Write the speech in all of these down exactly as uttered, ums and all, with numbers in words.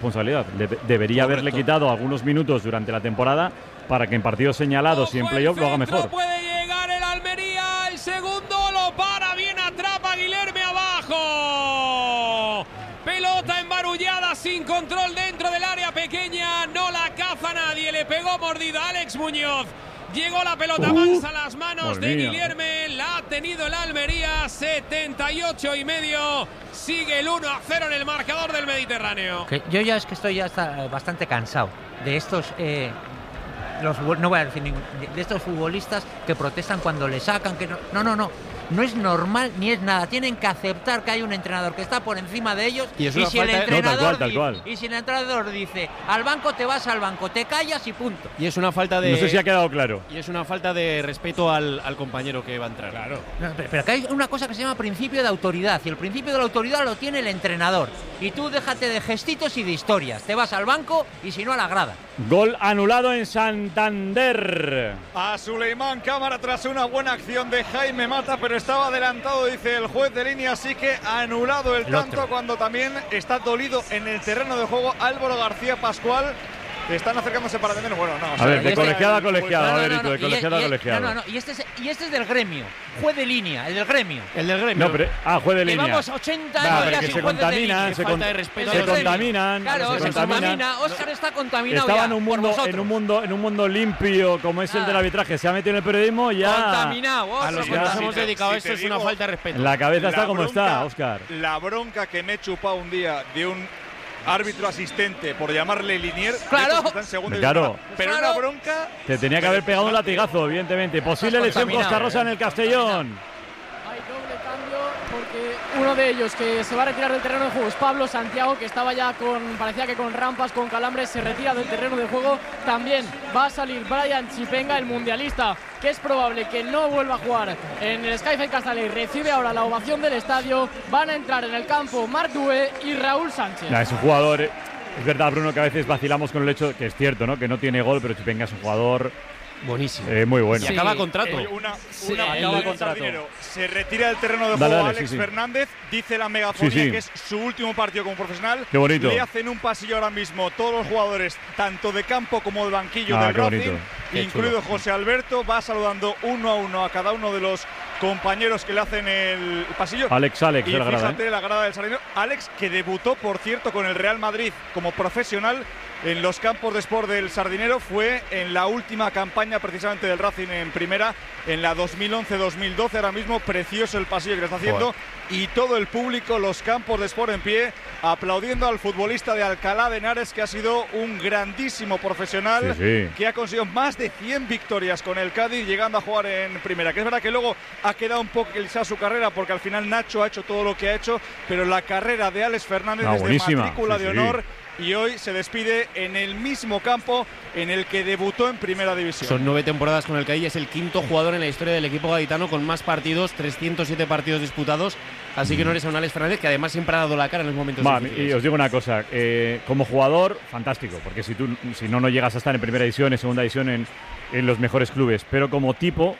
responsabilidad. Le, debería Correcto. haberle quitado algunos minutos durante la temporada para que en partidos señalados y en playoff lo haga mejor. Puede llegar el Almería, el segundo lo para, bien atrapa Guilherme abajo. Pelota embarullada sin control dentro del área pequeña, no la caza nadie, le pegó mordida Alex Muñoz. Llegó la pelota, avanza a las manos de Guilherme, la ha tenido el Almería, setenta y ocho y medio, sigue el uno a cero en el marcador del Mediterráneo. Que yo ya es que estoy ya está bastante cansado de estos, eh, los, no voy a decir ningún, de estos futbolistas que protestan cuando le sacan, que no, no, no, no. No es normal ni es nada. Tienen que aceptar que hay un entrenador que está por encima de ellos. Y, y si el entrenador no, tal cual, tal cual. Dice, y si el entrenador dice al banco, te vas al banco, te callas y punto. Y es una falta de. No sé si ha quedado claro. Y es una falta de respeto al, al compañero que va a entrar. Claro. No, pero, pero acá hay una cosa que se llama principio de autoridad. Y el principio de la autoridad lo tiene el entrenador. Y tú déjate de gestitos y de historias. Te vas al banco y si no a la grada. Gol anulado en Santander. A Suleimán Cámara tras una buena acción de Jaime Mata, pero estaba adelantado, dice el juez de línea, así que ha anulado el, el tanto otro. Cuando también está dolido en el terreno de juego Álvaro García Pascual. Están acercándose para tener, bueno, no. O sea, a ver, de colegiado a colegiado, no, no, a ver, no, no, de colegiado a colegiado. No, no, no, y este, es, y este es del gremio, juez de línea, el del gremio. El del gremio. No, pero, ah, juez de línea. Llevamos ochenta años ya sin juez de línea. Se, con, se contaminan, claro, se, se contamina. Óscar está contaminado Estaba ya, en un mundo, en un mundo, en un mundo limpio como es ah. el del arbitraje, se ha metido en el periodismo ya. Contaminado, a los que nos hemos dedicado a esto es una falta de respeto. La cabeza está como está, Óscar. La bronca que me he chupado un día de un árbitro asistente por llamarle Linier, claro, claro. pero claro. una bronca. Te tenía que haber pegado un latigazo, evidentemente. Posible lesión Costa Rosa en el Castellón. Hay doble cambio porque uno de ellos que se va a retirar del terreno de juego es Pablo Santiago, que estaba ya con, parecía que con rampas, con calambres, se retira del terreno de juego. También va a salir Brian Chipenga, el mundialista, que es probable que no vuelva a jugar en el Skyfall Castellé. Recibe ahora la ovación del estadio. Van a entrar en el campo Marc Dué y Raúl Sánchez. Nah, es un jugador, es verdad, Bruno, que a veces vacilamos con el hecho, que es cierto, ¿no? Que no tiene gol, pero Chipenga es un jugador buenísimo. Eh, muy bueno. Y sí, acaba contrato. Eh, una, sí, una acaba contrato. Se retira del terreno de dale, juego dale, Alex sí, sí. Fernández. Dice la megafonía sí, sí. que es su último partido como profesional. Qué bonito. Le hacen un pasillo ahora mismo todos los jugadores, tanto de campo como de banquillo ah, del qué Racing, bonito. incluido José Alberto. Va saludando uno a uno a cada uno de los compañeros que le hacen el pasillo. Alex, Alex, y de la grada, fíjate ¿eh? la grada del Sardinero. Alex, que debutó, por cierto, con el Real Madrid como profesional en los campos de Sport del Sardinero. Fue en la última campaña precisamente del Racing en primera, en la dos mil once dos mil doce. Ahora mismo precioso el pasillo que le está haciendo. Joder. Y todo el público, los campos de Sport en pie, aplaudiendo al futbolista de Alcalá de Henares, que ha sido un grandísimo profesional, sí, sí. que ha conseguido más de cien victorias con el Cádiz, llegando a jugar en primera. Que es verdad que luego ha quedado un poco quizás su carrera, porque al final Nacho ha hecho todo lo que ha hecho, pero la carrera de Alex Fernández ah, es buenísima. de matrícula sí, de sí. honor. Y hoy se despide en el mismo campo en el que debutó en Primera División. Son nueve temporadas con el Cádiz, es el quinto jugador en la historia del equipo gaditano con más partidos, trescientos siete partidos disputados. Así que no eres a un Alex Fernández, que además siempre ha dado la cara en los momentos Va, difíciles. y os digo una cosa, eh, como jugador, fantástico, porque si tú si no, no llegas a estar en Primera División, en Segunda División, en, en los mejores clubes, pero como tipo,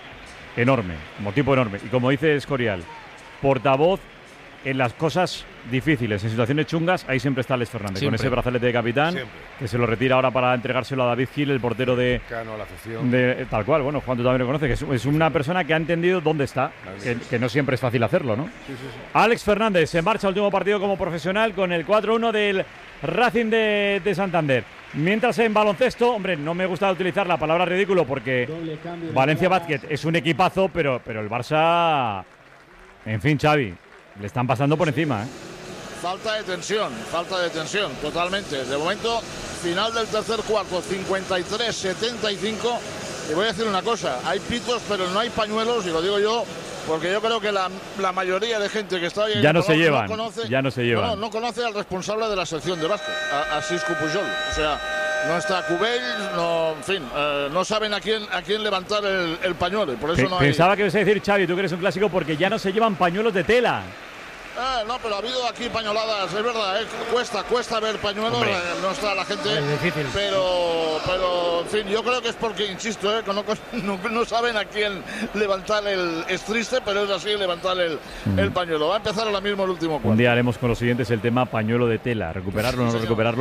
enorme, como tipo enorme. Y como dice Escorial, portavoz en las cosas difíciles, en situaciones chungas, ahí siempre está Alex Fernández, siempre. Con ese brazalete de capitán, siempre. Que se lo retira ahora para entregárselo a David Gil, el portero de, Cano, la afición. de tal cual. Bueno, Juan, tú también lo conoces, que es, es una persona que ha entendido dónde está, que, que no siempre es fácil hacerlo, ¿no? Sí, sí, sí. Alex Fernández se marcha al último partido como profesional con el cuatro uno del Racing de, de Santander. Mientras en baloncesto, hombre, no me gusta utilizar la palabra ridículo porque Valencia Basket es un equipazo, pero, pero el Barça, en fin, Xavi, le están pasando por encima, ¿eh? Falta de tensión, falta de tensión, totalmente. De momento, final del tercer cuarto, cincuenta y tres setenta y cinco. Y voy a decir una cosa, hay pitos, pero no hay pañuelos, y lo digo yo, porque yo creo que la, la mayoría de gente que está ahí ya no se llevan, no conoce, ya no se llevan. No, no conoce al responsable de la sección de básquet, a, a Siscu Pujol. O sea, no está Cubell, no, en fin, eh, no saben a quién a quién levantar el, el pañuelo. Y por eso P no hay... Pensaba que ibas a decir, Xavi, tú que eres un clásico, porque ya no se llevan pañuelos de tela. Eh, no, pero ha habido aquí pañoladas, es verdad, eh, cuesta, cuesta ver pañuelos, eh, no está la gente, es difícil. pero, pero, en fin, yo creo que es porque, insisto, eh, no, no, no saben a quién levantar el, es triste, pero es así levantar el, mm. el pañuelo. Va a empezar ahora mismo el último cuarto. Un día haremos con los siguientes el tema pañuelo de tela, recuperarlo o no sí, recuperarlo.